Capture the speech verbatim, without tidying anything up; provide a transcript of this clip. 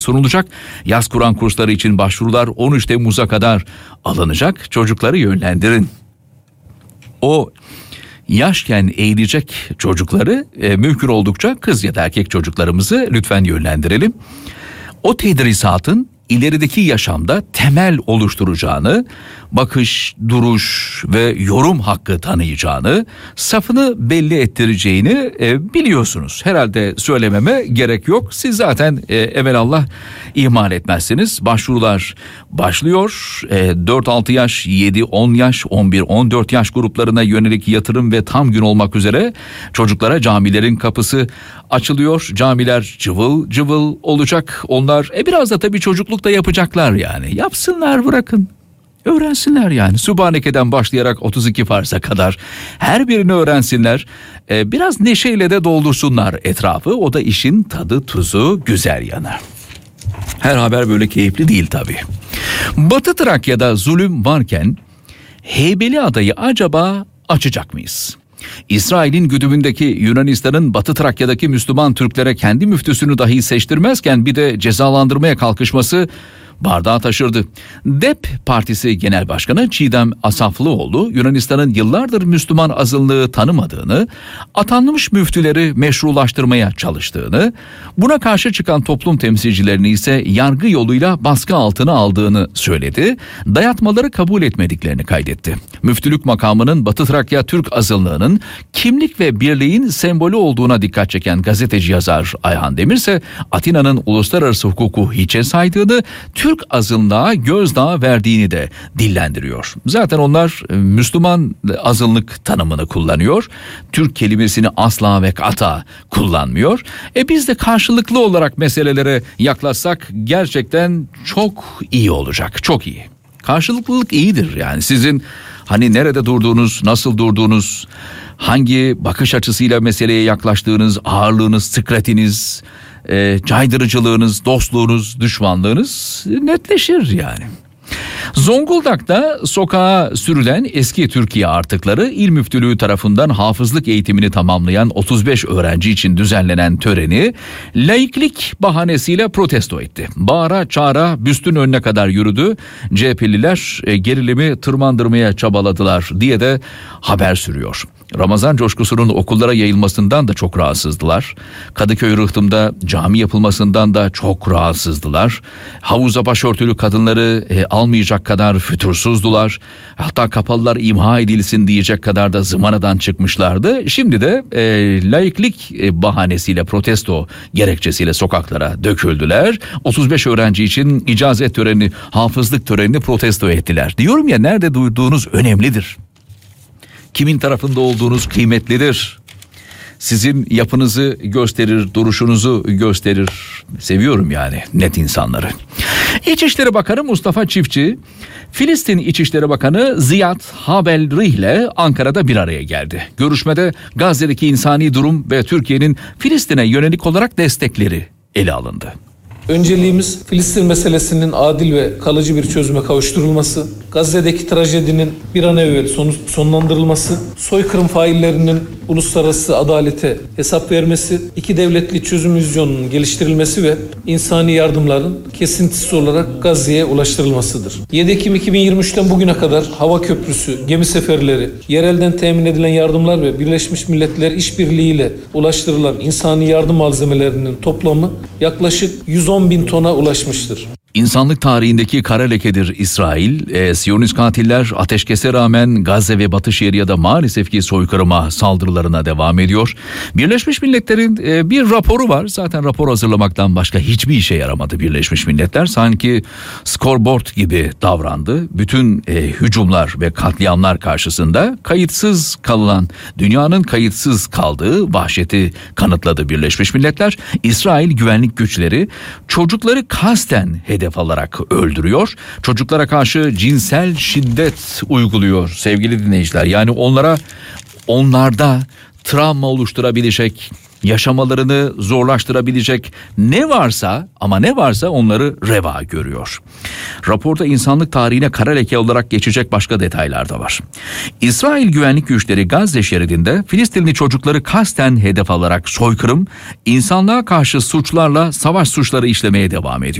sunulacak. Yaz Kur'an kursları için başvurular on üç Temmuz'a kadar alınacak. Çocukları yönlendirin. O yaşken eğilecek çocukları e, mümkün oldukça kız ya da erkek çocuklarımızı lütfen yönlendirelim. O tedrisatın ilerideki yaşamda temel oluşturacağını, bakış, duruş ve yorum hakkı tanıyacağını, safını belli ettireceğini e, biliyorsunuz. Herhalde söylememe gerek yok. Siz zaten e, evelallah ihmal etmezsiniz. Başvurular başlıyor. E, dört altı yaş, yedi on yaş, on bir on dört yaş gruplarına yönelik yatırım ve tam gün olmak üzere çocuklara camilerin kapısı açılıyor. Camiler cıvıl cıvıl olacak. Onlar e, biraz da tabii çocuklukta yapacaklar yani. Yapsınlar, bırakın. Öğrensinler yani. Sübhaneke'den başlayarak otuz iki Fars'a kadar her birini öğrensinler. Ee, biraz neşeyle de doldursunlar etrafı. O da işin tadı tuzu güzel yanı. Her haber böyle keyifli değil tabii. Batı Trakya'da zulüm varken Heybeliada'yı acaba açacak mıyız? İsrail'in güdümündeki Yunanistan'ın Batı Trakya'daki Müslüman Türklere kendi müftüsünü dahi seçtirmezken bir de cezalandırmaya kalkışması bardağı taşırdı. D E P Partisi Genel Başkanı Çiğdem Asaflıoğlu, Yunanistan'ın yıllardır Müslüman azınlığı tanımadığını, atanmış müftüleri meşrulaştırmaya çalıştığını, buna karşı çıkan toplum temsilcilerini ise yargı yoluyla baskı altına aldığını söyledi. Dayatmaları kabul etmediklerini kaydetti. Müftülük makamının Batı Trakya Türk azınlığının kimlik ve birliğin sembolü olduğuna dikkat çeken gazeteci yazar Ayhan Demir ise Atina'nın uluslararası hukuku hiçe saydığını, Türk azınlığa gözdağı verdiğini de dillendiriyor. Zaten onlar Müslüman azınlık tanımını kullanıyor. Türk kelimesini asla ve kata kullanmıyor. E biz de karşılıklı olarak meselelere yaklaşsak gerçekten çok iyi olacak. Çok iyi. Karşılıklılık iyidir yani. Sizin hani nerede durduğunuz, nasıl durduğunuz, hangi bakış açısıyla meseleye yaklaştığınız, ağırlığınız, sıkretiniz, E, caydırıcılığınız, dostluğunuz, düşmanlığınız netleşir yani. Zonguldak'ta sokağa sürülen eski Türkiye artıkları İl Müftülüğü tarafından hafızlık eğitimini tamamlayan otuz beş öğrenci için düzenlenen töreni laiklik bahanesiyle protesto etti. Bağıra çağıra büstün önüne kadar yürüdü. C H P'liler e, gerilimi tırmandırmaya çabaladılar diye de haber sürüyor. Ramazan coşkusunun okullara yayılmasından da çok rahatsızdılar. Kadıköy Rıhtım'da cami yapılmasından da çok rahatsızdılar. Havuza başörtülü kadınları e, almayacak kadar fütursuzdular. Hatta kapalılar imha edilsin diyecek kadar da zımanadan çıkmışlardı. Şimdi de e, laiklik e, bahanesiyle, protesto gerekçesiyle sokaklara döküldüler. otuz beş öğrenci için icazet töreni, hafızlık törenini protesto ettiler. Diyorum ya, nerede duyduğunuz önemlidir. Kimin tarafında olduğunuz kıymetlidir. Sizin yapınızı gösterir, duruşunuzu gösterir. Seviyorum yani net insanları. İçişleri Bakanı Mustafa Çiftçi, Filistin İçişleri Bakanı Ziyad Haberli ile Ankara'da bir araya geldi. Görüşmede Gazze'deki insani durum ve Türkiye'nin Filistin'e yönelik olarak destekleri ele alındı. Önceliğimiz Filistin meselesinin adil ve kalıcı bir çözüme kavuşturulması, Gazze'deki trajedinin bir an evvel son, sonlandırılması, soykırım faillerinin uluslararası adalete hesap vermesi, iki devletli çözüm vizyonunun geliştirilmesi ve insani yardımların kesintisiz olarak Gazze'ye ulaştırılmasıdır. yedi Ekim iki bin yirmi üçten bugüne kadar hava köprüsü, gemi seferleri, yerelden temin edilen yardımlar ve Birleşmiş Milletler İşbirliği ile ulaştırılan insani yardım malzemelerinin toplamı yaklaşık yüz on bin tona ulaşmıştır. İnsanlık tarihindeki kara lekedir İsrail. E, Siyonist katiller ateşkese rağmen Gazze ve Batı Şeria'da maalesef ki soykırıma saldırılarına devam ediyor. Birleşmiş Milletler'in e, bir raporu var. Zaten rapor hazırlamaktan başka hiçbir işe yaramadı Birleşmiş Milletler. Sanki scoreboard gibi davrandı. Bütün e, hücumlar ve katliamlar karşısında kayıtsız kalınan, dünyanın kayıtsız kaldığı vahşeti kanıtladı Birleşmiş Milletler. İsrail güvenlik güçleri çocukları kasten hedef alarak öldürüyor. Çocuklara karşı cinsel şiddet uyguluyor sevgili dinleyiciler. Yani onlara, onlarda travma oluşturabilecek yaşamalarını zorlaştırabilecek ne varsa ama ne varsa onları reva görüyor. Raporda insanlık tarihine kara leke olarak geçecek başka detaylar da var. İsrail güvenlik güçleri Gazze şeridinde Filistinli çocukları kasten hedef alarak soykırım, insanlığa karşı suçlarla savaş suçları işlemeye devam ediyor.